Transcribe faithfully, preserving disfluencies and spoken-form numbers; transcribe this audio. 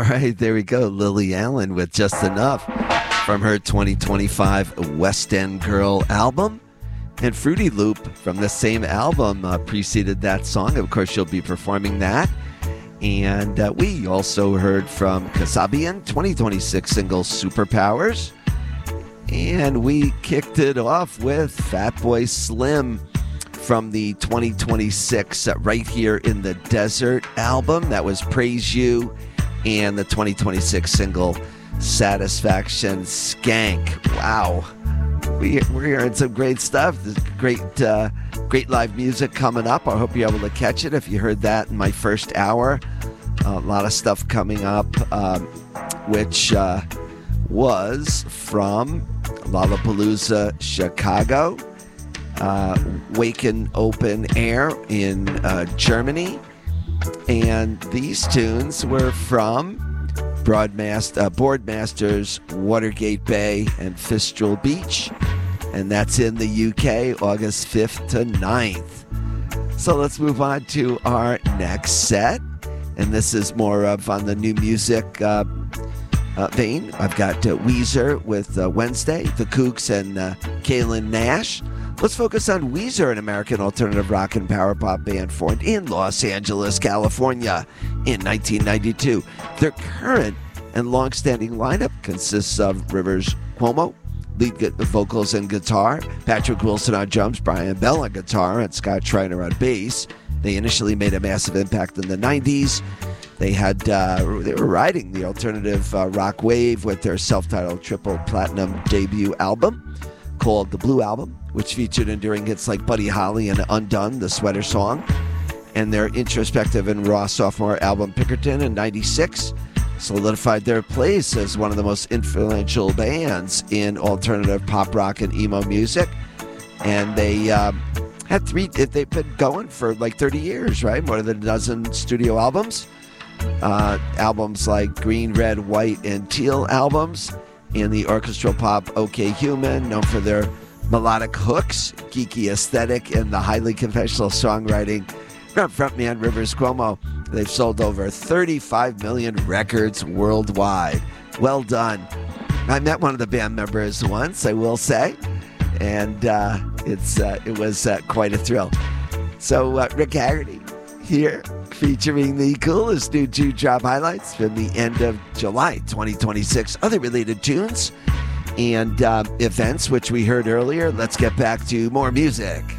right, there we go. Lily Allen with Just Enough from her twenty twenty-five West End Girl album. And Fruity Loop from the same album uh, preceded that song. Of course, she'll be performing that. And uh, we also heard from Kasabian, twenty twenty-six single Superpowers. And we kicked it off with Fatboy Slim from the twenty twenty-six uh, Right Here in the Desert album. That was Praise You, and the twenty twenty-six single Satisfaction Skank. Wow. We, we're hearing some great stuff. There's great, uh, great live music coming up. I hope you're able to catch it. If you heard that in my first hour, a lot of stuff coming up, um, which uh, was from Lollapalooza Chicago, uh, Waken Open Air in uh, Germany, and these tunes were from Broadmaster, uh, Boardmasters, Watergate Bay, and Fistral Beach. And that's in the U K, August fifth to ninth. So let's move on to our next set. And this is more of on the new music uh, uh, vein. I've got uh, Weezer with uh, Wednesday, The Kooks, and uh, Kaylin Nash. Let's focus on Weezer, an American alternative rock and power pop band formed in Los Angeles, California in nineteen ninety-two. Their current and long-standing lineup consists of Rivers Cuomo, lead vocals and guitar, Patrick Wilson on drums, Brian Bell on guitar, and Scott Schreiner on bass. They initially made a massive impact in the nineties. They had uh, they were riding the alternative uh, rock wave with their self-titled triple platinum debut album called The Blue Album, which featured enduring hits like Buddy Holly and Undone, the Sweater Song, and their introspective and raw sophomore album Pinkerton in ninety-six solidified their place as one of the most influential bands in alternative pop rock and emo music. And they um, had three, they've been going for like thirty years, right? More than a dozen studio albums. Uh, albums like Green, Red, White, and Teal albums, and the orchestral pop OK Human, known for their melodic hooks, geeky aesthetic, and the highly confessional songwriting from frontman Rivers Cuomo. They've sold over thirty-five million records worldwide. Well done. I met one of the band members once, I will say, and uh, it's uh, it was uh, quite a thrill. So uh, Rick Haggerty here, featuring the coolest new two drop highlights from the end of July twenty twenty-six. Other related tunes and uh, events, which we heard earlier. Let's get back to more music.